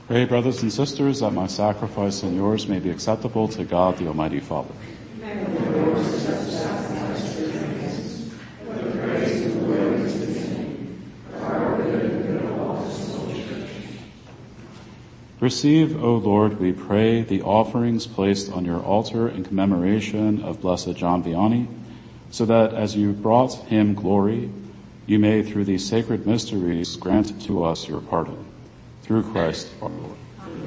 Pray, brothers and sisters, that my sacrifice and yours may be acceptable to God, the Almighty Father. Receive, O Lord, we pray, the offerings placed on your altar in commemoration of Blessed John Vianney, so that as you brought him glory, you may, through these sacred mysteries, grant to us your pardon. Through Christ our Lord.